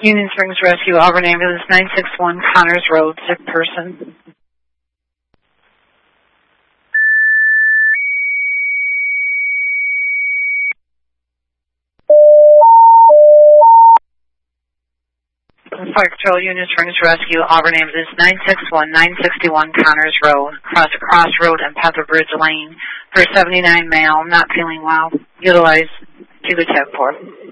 Union Springs Rescue, Auburn Ambulance, 961 Connors Road, sick person. Fire Control, Union Springs Rescue, Auburn Ambulance, 961 Connors Road, Cross Road and Pepper Bridge Lane, for 79 male, not feeling well. Utilize Hugo Tech 4.